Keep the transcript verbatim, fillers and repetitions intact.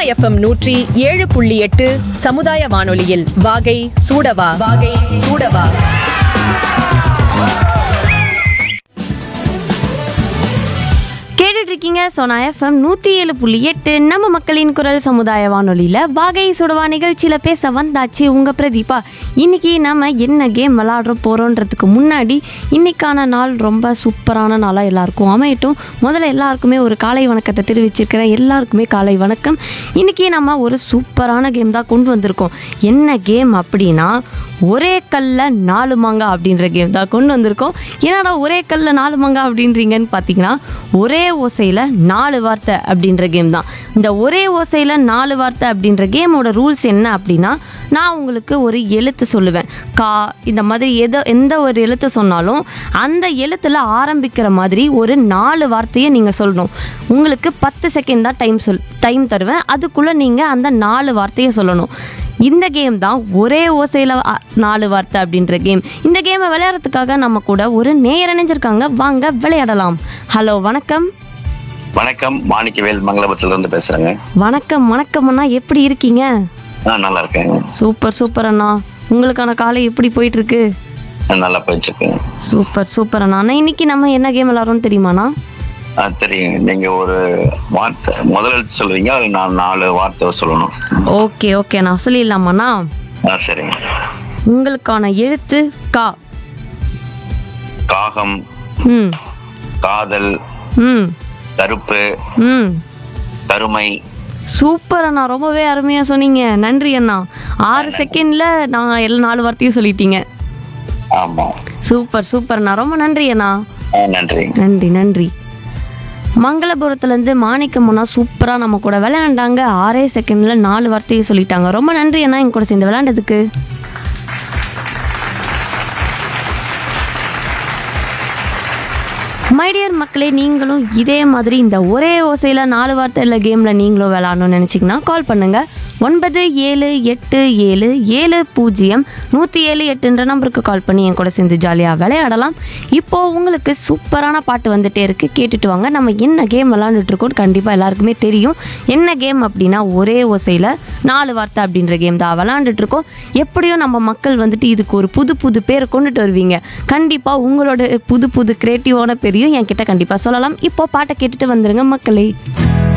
FM நூற்றி ஏழு புள்ளி எட்டு சமுதாய வானொலியில் வாகை சூடவா வாகை சூடவா. இருக்கீங்க சோனா எஃப்எம் நூற்றி ஏழு புள்ளி எட்டு நம்ம மக்களின் குரல் சமுதாய வானொலியில் வாகை சுடவா நிகழ்ச்சியில் பேச வந்தாச்சு உங்கள் பிரதீபா. இன்றைக்கி நம்ம என்ன கேம் விளாடுற போகிறோன்றதுக்கு முன்னாடி இன்றைக்கான நாள் ரொம்ப சூப்பரான நாளாக எல்லாருக்கும் அமையட்டும். முதல்ல எல்லாருக்குமே ஒரு காலை வணக்கத்தை தெரிவிச்சிருக்கிறேன். எல்லாருக்குமே காலை வணக்கம். இன்றைக்கி நம்ம ஒரு சூப்பரான கேம் தான் கொண்டு வந்திருக்கோம். என்ன கேம் அப்படின்னா ஒரே கல்ல நாலு மாங்கா அப்படின்ற கேம் தான் கொண்டு வந்திருக்கோம். ஏன்னா ஒரே கல்ல நாலு மாங்கா அப்படின்றீங்கன்னு பார்த்தீங்கன்னா ஒரே ஓசையில் நாலு வார்த்தை அப்படின்ற கேம் தான். இந்த ஒரே ஓசையில் நாலு வார்த்தை அப்படின்ற கேமோட ரூல்ஸ் என்ன அப்படின்னா, நான் உங்களுக்கு ஒரு எழுத்து சொல்லுவேன். கா இந்த மாதிரி எதோ எந்த ஒரு எழுத்து சொன்னாலும் அந்த எழுத்தில் ஆரம்பிக்கிற மாதிரி ஒரு நாலு வார்த்தையை நீங்கள் சொல்லணும். உங்களுக்கு பத்து செகண்ட் தான் டைம் சொல் டைம் தருவேன். அதுக்குள்ளே நீங்கள் அந்த நாலு வார்த்தையை சொல்லணும். இந்த கேம் தான் ஒரே ஓசையில் நாலு வார்த்தை அப்படின்ற கேம். இந்த கேமை விளையாடுறதுக்காக நம்ம கூட ஒரு நேயர் இணைஞ்சிருக்காங்க. வாங்க விளையாடலாம். ஹலோ, வணக்கம். வணக்கம், மாணிக்கவேல் மங்களபுரத்துல இருந்து பேசுறேங்க. வணக்கம் வணக்கம் அண்ணா, எப்படி இருக்கீங்க? நல்லா இருக்கேங்க. சூப்பர் சூப்பர் அண்ணா. உங்களுக்கான காலை எப்படி போயிட்டு இருக்கு? நல்லா போயிட்டு இருக்கு. சூப்பர் சூப்பர் அண்ணா. அண்ணா இன்னைக்கு நம்ம என்ன கேம் விளையாடுறோம்னு தெரியுமாண்ணா? தெரியும். நீங்க ஒரு வார்த்தை முதல் எழுத்து சொல்லுவீங்க, அது நான் நாலு வார்த்தை சொல்லணும். ஓகே ஓகே நான் சொல்லிடலாமாண்ணா? சரிங்க. உங்களுக்கான எழுத்து கா. காகம், ம் காதல், ம் கருப்பு, ம் கருமை. சூப்பர் அண்ணா, ரொம்பவே அருமையா சொன்னீங்க. நன்றி அண்ணா. ஆறு செகண்ட்ல நான் எல்லா நாலு வார்த்தையும் சொல்லிட்டீங்க. ஆமா, சூப்பர் சூப்பர் அண்ணா, ரொம்ப நன்றி அண்ணா. நன்றி நன்றி நன்றி. மங்களபுரத்துலேருந்து மாணிக்கம் அண்ணா சூப்பராக நம்ம கூட விளையாண்டாங்க. ஆறே செகண்டில் நாலு வார்த்தையை சொல்லிட்டாங்க. ரொம்ப நன்றி அண்ணா என் கூட சேர்ந்து விளையாண்டதுக்கு. மைடியர் மக்களே, நீங்களும் இதே மாதிரி இந்த ஒரே ஓசையில் நாலு வார்த்தையில் கேமில் நீங்களும் விளையாடணும்னு நினச்சிங்கன்னா கால் பண்ணுங்கள். ஒன்பது ஏழு எட்டு ஏழு ஏழு பூஜ்ஜியம் நூற்றி ஏழு எட்டுன்ற நம்பருக்கு கால் பண்ணி என் கூட சேர்ந்து ஜாலியாக விளையாடலாம். இப்போது உங்களுக்கு சூப்பரான பாட்டு வந்துகிட்டே இருக்குது, கேட்டுட்டு வாங்க. நம்ம என்ன கேம் விளாண்டுட்ருக்கோம் கண்டிப்பாக எல்லாருக்குமே தெரியும். என்ன கேம் அப்படின்னா ஒரே ஓசையில் நாலு வார்த்தை அப்படின்ற கேம் தான் விளாண்டுட்ருக்கோம். எப்படியும் நம்ம மக்கள் வந்துட்டு இதுக்கு ஒரு புது புது பேரை கொண்டுட்டு வருவீங்க. கண்டிப்பாக உங்களோட புது புது கிரியேட்டிவான பேரையும் என்கிட்ட கண்டிப்பாக சொல்லலாம். இப்போது பாட்டை கேட்டுட்டு வந்துடுங்க மக்களே.